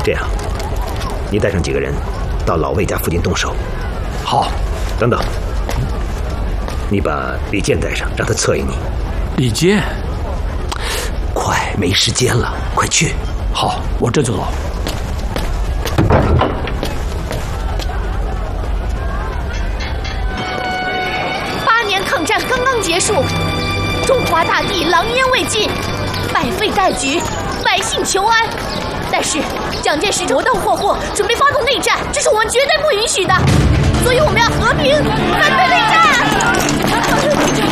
这样，你带上几个人，到老魏家附近动手。 好。 等等，你把李健带上，让他策应你。 李健， 快，没时间了，快去！ 好，我这就走。 8年抗战刚刚结束，中华大地狼烟未尽，百废待举，百姓求安。但是蒋介石磨刀霍霍，准备发动内战，这是我们绝对不允许的。所以我们要和平，反对内战。